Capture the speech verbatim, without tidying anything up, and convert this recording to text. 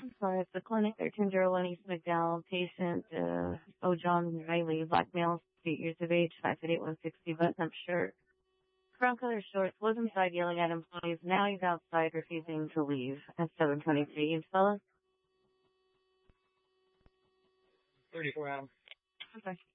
I'm sorry, it's the clinic, thirteen oh one East McDowell, patient, uh, O. John Riley, black male, eight years of age, five foot eight, one sixty, button up shirt. Brown color shorts, was inside yelling at employees. Now he's outside refusing to leave at seven twenty-three. You fella? thirty-four Adam. Okay.